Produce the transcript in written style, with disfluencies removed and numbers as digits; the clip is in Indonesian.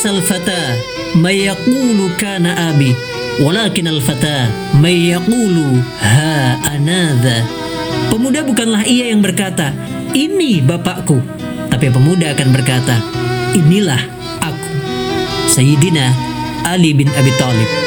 laisal fata may yaqulu kana abi, walakin al-fata may yaqulu ha anadha. Pemuda bukanlah ia yang berkata, ini bapakku, tapi pemuda akan berkata, inilah aku. Sayyidina Ali bin Abi Thalib.